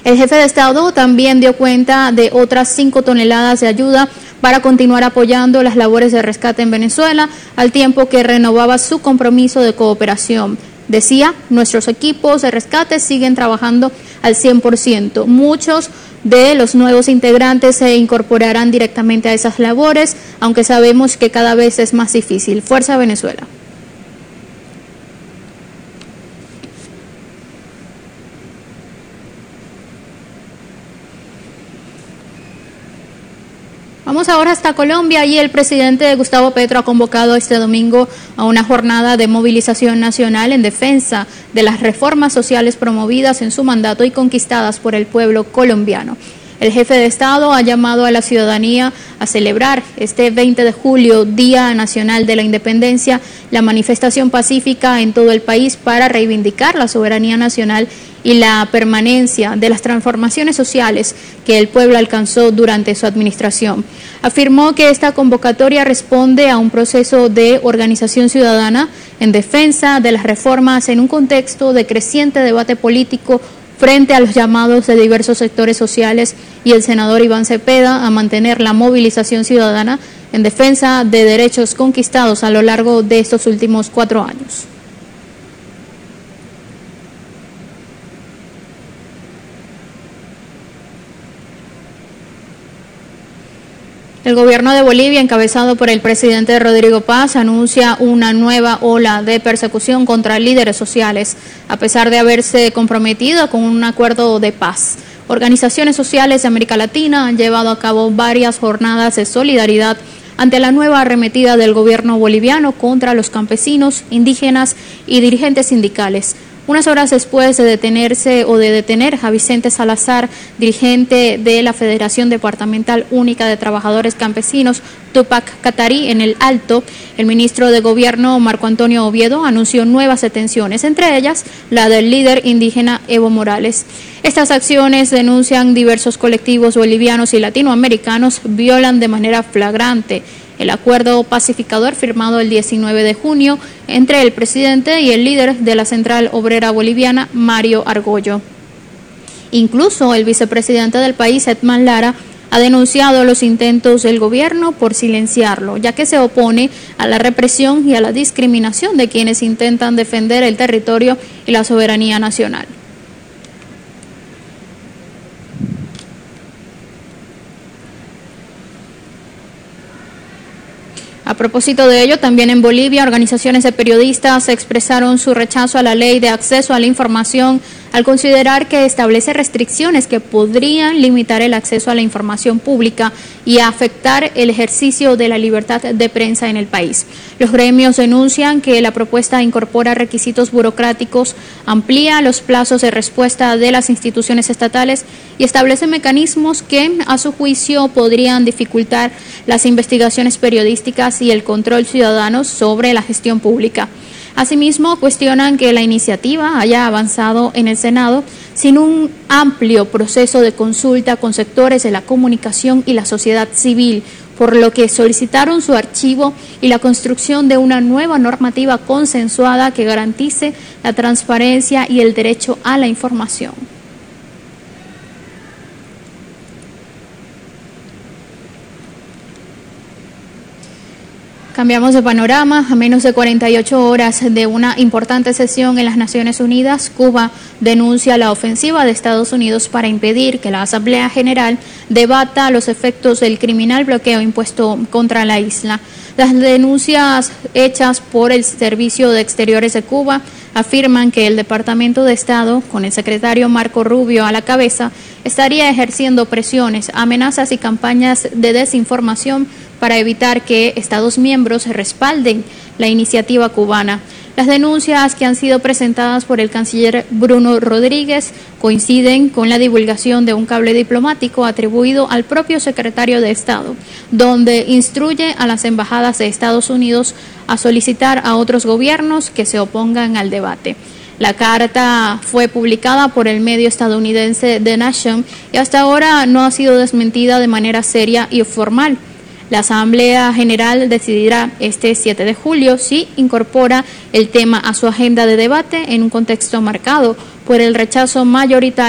El jefe de Estado también dio cuenta de otras 5 toneladas de ayuda para continuar apoyando las labores de rescate en Venezuela, al tiempo que renovaba su compromiso de cooperación. Decía, nuestros equipos de rescate siguen trabajando al 100%. Muchos de los nuevos integrantes se incorporarán directamente a esas labores, aunque sabemos que cada vez es más difícil. Fuerza Venezuela. Vamos ahora hasta Colombia y el presidente Gustavo Petro ha convocado este domingo a una jornada de movilización nacional en defensa de las reformas sociales promovidas en su mandato y conquistadas por el pueblo colombiano. El jefe de Estado ha llamado a la ciudadanía a celebrar este 20 de julio, Día Nacional de la Independencia, la manifestación pacífica en todo el país para reivindicar la soberanía nacional y la permanencia de las transformaciones sociales que el pueblo alcanzó durante su administración. Afirmó que esta convocatoria responde a un proceso de organización ciudadana en defensa de las reformas en un contexto de creciente debate político frente a los llamados de diversos sectores sociales y el senador Iván Cepeda a mantener la movilización ciudadana en defensa de derechos conquistados a lo largo de estos últimos 4 años. El gobierno de Bolivia, encabezado por el presidente Rodrigo Paz, anuncia una nueva ola de persecución contra líderes sociales, a pesar de haberse comprometido con un acuerdo de paz. Organizaciones sociales de América Latina han llevado a cabo varias jornadas de solidaridad ante la nueva arremetida del gobierno boliviano contra los campesinos, indígenas y dirigentes sindicales. Unas horas después de detener a Vicente Salazar, dirigente de la Federación Departamental Única de Trabajadores Campesinos, Tupac Katari, en el Alto, el ministro de Gobierno, Marco Antonio Oviedo, anunció nuevas detenciones, entre ellas la del líder indígena Evo Morales. Estas acciones, denuncian diversos colectivos bolivianos y latinoamericanos, violan de manera flagrante el acuerdo pacificador firmado el 19 de junio entre el presidente y el líder de la Central Obrera Boliviana, Mario Argollo. Incluso el vicepresidente del país, Edman Lara, ha denunciado los intentos del gobierno por silenciarlo, ya que se opone a la represión y a la discriminación de quienes intentan defender el territorio y la soberanía nacional. A propósito de ello, también en Bolivia, organizaciones de periodistas expresaron su rechazo a la ley de acceso a la información al considerar que establece restricciones que podrían limitar el acceso a la información pública y afectar el ejercicio de la libertad de prensa en el país. Los gremios denuncian que la propuesta incorpora requisitos burocráticos, amplía los plazos de respuesta de las instituciones estatales y establece mecanismos que, a su juicio, podrían dificultar las investigaciones periodísticas y el control ciudadano sobre la gestión pública. Asimismo, cuestionan que la iniciativa haya avanzado en el Senado sin un amplio proceso de consulta con sectores de la comunicación y la sociedad civil, por lo que solicitaron su archivo y la construcción de una nueva normativa consensuada que garantice la transparencia y el derecho a la información. Cambiamos de panorama. A menos de 48 horas de una importante sesión en las Naciones Unidas, Cuba denuncia la ofensiva de Estados Unidos para impedir que la Asamblea General debata los efectos del criminal bloqueo impuesto contra la isla. Las denuncias hechas por el Servicio de Exteriores de Cuba afirman que el Departamento de Estado, con el secretario Marco Rubio a la cabeza, estaría ejerciendo presiones, amenazas y campañas de desinformación para evitar que Estados miembros respalden la iniciativa cubana. Las denuncias, que han sido presentadas por el canciller Bruno Rodríguez, coinciden con la divulgación de un cable diplomático atribuido al propio secretario de Estado, donde instruye a las embajadas de Estados Unidos a solicitar a otros gobiernos que se opongan al debate. La carta fue publicada por el medio estadounidense The Nation y hasta ahora no ha sido desmentida de manera seria y formal. La Asamblea General decidirá este 7 de julio si incorpora el tema a su agenda de debate en un contexto marcado por el rechazo mayoritario